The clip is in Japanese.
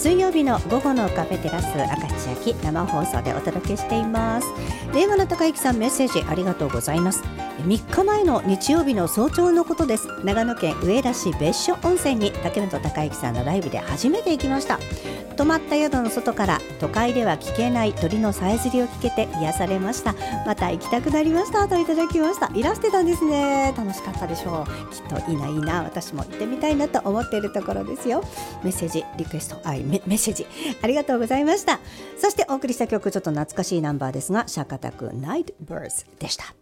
水曜日の午後のカフェテラス明石焼き生放送でお届けしています。令和の高之さん、メッセージありがとうございます。3日前の日曜日の早朝のことです。長野県上田市別所温泉に竹本孝之さんのライブで初めて行きました。泊まった宿の外から都会では聞けない鳥のさえずりを聞けて癒されました。また行きたくなりましたといただきました。いらしてたんですね。楽しかったでしょう。きっといいな、私も行ってみたいなと思っているところですよ。メッセージリクエストメッセージありがとうございました。そしてお送りした曲、ちょっと懐かしいナンバーですが、シャカタクナイトバーズでした。